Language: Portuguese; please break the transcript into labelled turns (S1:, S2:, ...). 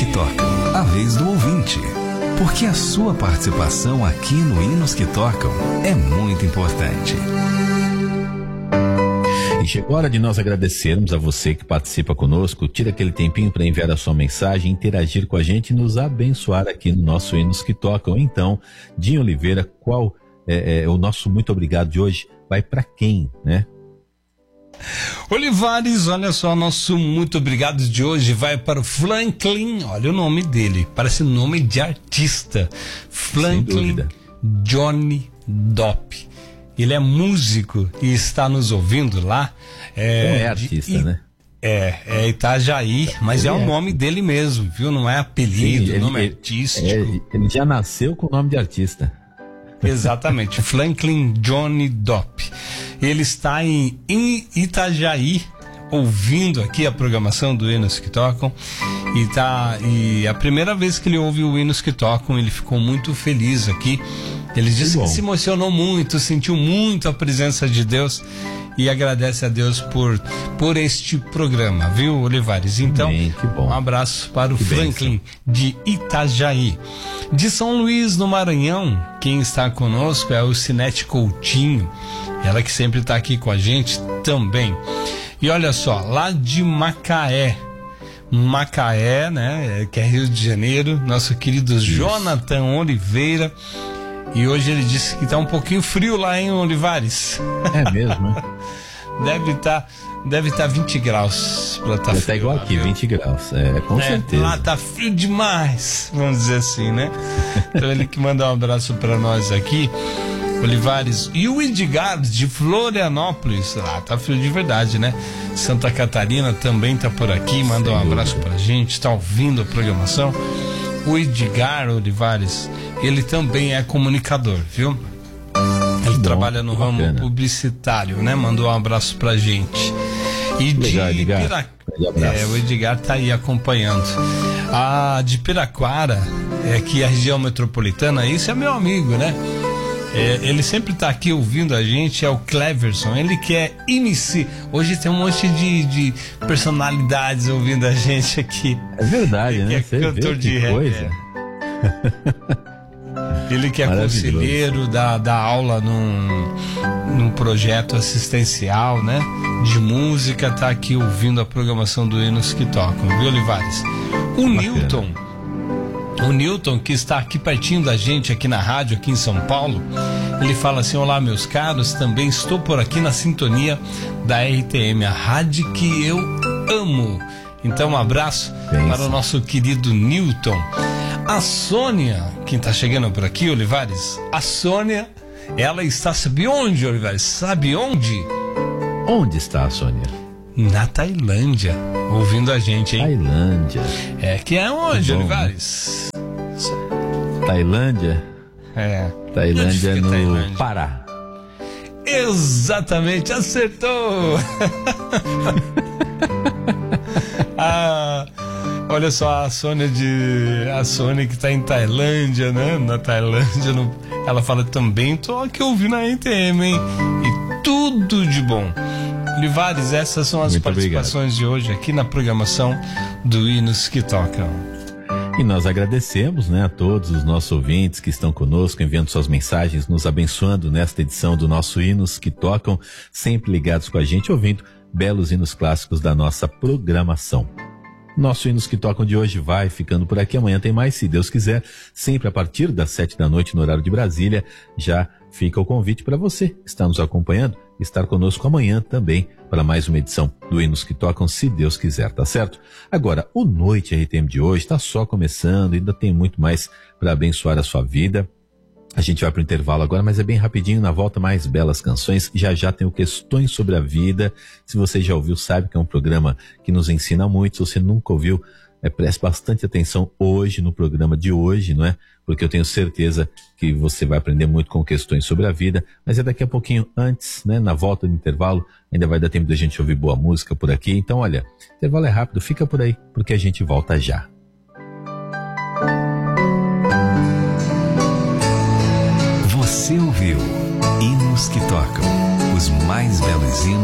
S1: que Tocam, a vez do ouvinte. Porque a sua participação aqui no Hinos que Tocam é muito importante.
S2: E chegou a hora de nós agradecermos a você que participa conosco, tira aquele tempinho para enviar a sua mensagem, interagir com a gente e nos abençoar aqui no nosso Hinos que Tocam. Então, Dinho Oliveira, qual é o nosso muito obrigado de hoje? Vai para quem, né?
S3: Olivares, olha só, nosso muito obrigado de hoje vai para o Franklin, olha o nome dele, parece nome de artista, Franklin Johnny Dopp. Ele é músico e está nos ouvindo lá.
S2: É artista, né?
S3: É Itajaí, mas é o nome dele mesmo, viu? Não é apelido, nome artístico.
S2: Ele já nasceu com o nome de artista.
S3: Exatamente, Franklin Johnny Dopp. Ele está em Itajaí, ouvindo aqui a programação do Hinos que Tocam. E a primeira vez que ele ouve o Hinos que Tocam, ele ficou muito feliz aqui. Ele disse que se emocionou muito, sentiu muito a presença de Deus e agradece a Deus por este programa, viu, Olivares? Então, um abraço para o Franklin de Itajaí. De São Luís, no Maranhão, quem está conosco é o Sinete Coutinho, ela que sempre está aqui com a gente também. E olha só, lá de Macaé, né, que é Rio de Janeiro, nosso querido Jonathan Oliveira. E hoje ele disse que tá um pouquinho frio lá, hein, Olivares?
S2: É mesmo, né?
S3: Deve tá 20 graus pra tá frio.
S2: Tá igual aqui, 20 graus, com certeza.
S3: Lá tá frio demais, vamos dizer assim, né? Então ele que manda um abraço pra nós aqui, Olivares. E o Edgar de Florianópolis, lá tá frio de verdade, né? Santa Catarina também tá por aqui, manda um abraço pra gente, tá ouvindo a programação. O Edgar Olivares, ele também é comunicador, viu? Ele trabalha no ramo publicitário, né? Mandou um abraço pra gente. E o Edgar tá aí acompanhando. A de Piraquara, que é a região metropolitana, isso é meu amigo, né? Ele sempre tá aqui ouvindo a gente, é o Cleverson, ele que é MC. Hoje tem um monte de personalidades ouvindo a gente aqui.
S2: É verdade, né?
S3: É cantor de reggae. Ele que é conselheiro, dá aula num projeto assistencial, né? De música, tá aqui ouvindo a programação do Hinos que Tocam, viu, Olivares? O Newton, que está aqui pertinho da gente, aqui na rádio, aqui em São Paulo, ele fala assim: olá, meus caros, também estou por aqui na sintonia da RTM, a rádio que eu amo. Então, um abraço para o nosso querido Newton. A Sônia, quem está chegando por aqui, Olivares, a Sônia, ela está, sabe onde, Olivares? Sabe onde?
S2: Onde está a Sônia?
S3: Na Tailândia, ouvindo a gente, hein?
S2: Tailândia.
S3: Que é onde, Olivares?
S2: Tailândia? Tailândia no Tailândia? Pará.
S3: Exatamente, acertou! Olha só, a Sônia que está em Tailândia, né? Na Tailândia, ela fala também, tô aqui ouvindo a NTM, hein? E tudo de bom. Olivares, essas são as participações de hoje aqui na programação do Hinos que Tocam.
S2: E nós agradecemos, né, a todos os nossos ouvintes que estão conosco, enviando suas mensagens, nos abençoando nesta edição do nosso Hinos que Tocam, sempre ligados com a gente, ouvindo belos hinos clássicos da nossa programação. Nosso Hinos que Tocam de hoje vai ficando por aqui. Amanhã tem mais, se Deus quiser, sempre a partir das 7 da noite no horário de Brasília. Já fica o convite para você que está nos acompanhando, estar conosco amanhã também para mais uma edição do Hinos que Tocam, se Deus quiser, tá certo? Agora, o Noite RTM de hoje está só começando, ainda tem muito mais para abençoar a sua vida. A gente vai para o intervalo agora, mas é bem rapidinho, na volta mais belas canções. Já tem o Questões sobre a Vida. Se você já ouviu, sabe que é um programa que nos ensina muito. Se você nunca ouviu, preste bastante atenção hoje no programa de hoje, não é? Porque eu tenho certeza que você vai aprender muito com Questões sobre a Vida, mas é daqui a pouquinho antes, né? Na volta do intervalo, ainda vai dar tempo da gente ouvir boa música por aqui. Então, olha, o intervalo é rápido, fica por aí, porque a gente volta já.
S1: Você ouviu Hinos que Tocam, os mais belos hinos